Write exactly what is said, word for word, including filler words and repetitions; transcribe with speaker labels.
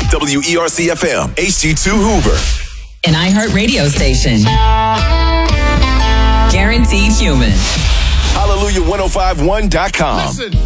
Speaker 1: W E R C F M, H D two Hoover.
Speaker 2: An iHeart radio station. Guaranteed human.
Speaker 1: Hallelujah ten fifty-one dot com.
Speaker 3: Listen.